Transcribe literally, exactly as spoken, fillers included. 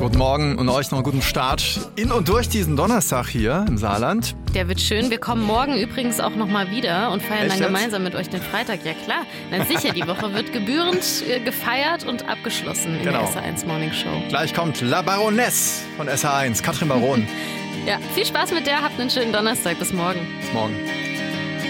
Guten Morgen und euch noch einen guten Start in und durch diesen Donnerstag hier im Saarland. Der wird schön. Wir kommen morgen übrigens auch nochmal wieder und feiern Echt dann jetzt? gemeinsam mit euch den Freitag. Ja klar, na sicher, die Woche wird gebührend äh, gefeiert und abgeschlossen in Genau. der S A eins Morning Show. Gleich kommt La Baroness von S A eins, Katrin Baron. Ja, viel Spaß mit der, habt einen schönen Donnerstag. Bis morgen. Bis morgen.